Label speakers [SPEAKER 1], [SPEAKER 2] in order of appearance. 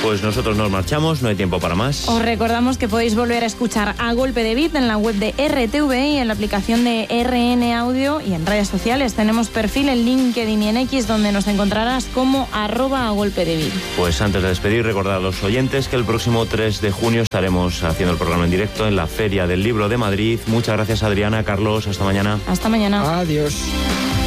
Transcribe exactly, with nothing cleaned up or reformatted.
[SPEAKER 1] Pues nosotros nos marchamos, no hay tiempo para más.
[SPEAKER 2] Os recordamos que podéis volver a escuchar A Golpe de Beat en la web de R T V y en la aplicación de R N Audio y en redes sociales. Tenemos perfil en LinkedIn y en X donde nos encontrarás como arroba A Golpe de Beat.
[SPEAKER 1] Pues antes de despedir, recordad a los oyentes que el próximo tres de junio estaremos haciendo el programa en directo en la Feria del Libro de Madrid. Muchas gracias, Adriana, Carlos, hasta mañana.
[SPEAKER 2] Hasta mañana.
[SPEAKER 3] Adiós.